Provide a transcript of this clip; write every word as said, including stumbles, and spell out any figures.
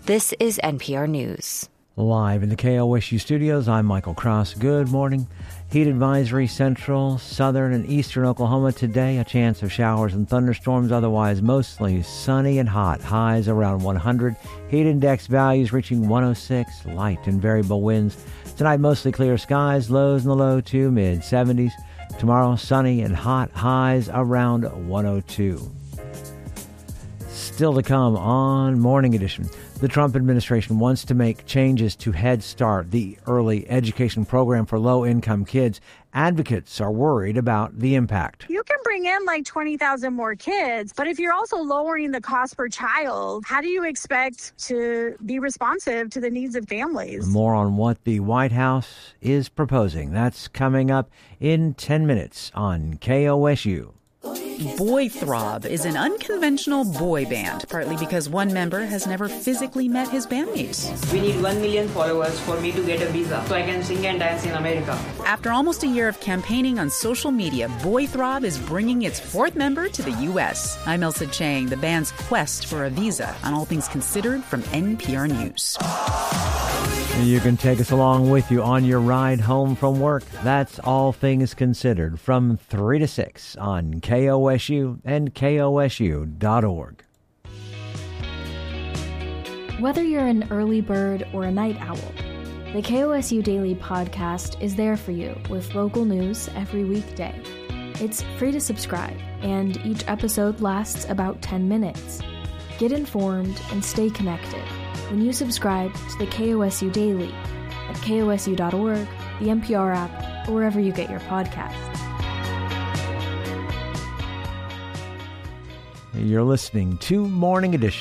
This is N P R News. Live in the K O S U studios, I'm Michael Cross. Good morning. Heat advisory central, southern, and eastern Oklahoma today. A chance of showers and thunderstorms, otherwise mostly sunny and hot. Highs around one hundred. Heat index values reaching one oh six. Light and variable winds. Tonight, mostly clear skies. Lows in the low to mid seventies. Tomorrow, sunny and hot. Highs around one oh two. Still to come on Morning Edition. The Trump administration wants to make changes to Head Start, the early education program for low-income kids. Advocates are worried about the impact. You can bring in like twenty thousand more kids, but if you're also lowering the cost per child, how do you expect to be responsive to the needs of families? More on what the White House is proposing. That's coming up in ten minutes on K O S U. Boy Throb is an unconventional boy band, partly because one member has never physically met his bandmates. We need one million followers for me to get a visa so I can sing and dance in America. After almost a year of campaigning on social media, Boy Throb is bringing its fourth member to the U S. I'm Elsa Chang, the band's quest for a visa on All Things Considered from N P R News. You can take us along with you on your ride home from work. That's All Things Considered from three to six on K O S U and K O S U dot org. Whether you're an early bird or a night owl, the K O S U Daily Podcast is there for you with local news every weekday. It's free to subscribe, and each episode lasts about ten minutes. Get informed and stay connected when you subscribe to the K O S U Daily at K O S U dot org, the N P R app, or wherever you get your podcasts. You're listening to Morning Edition.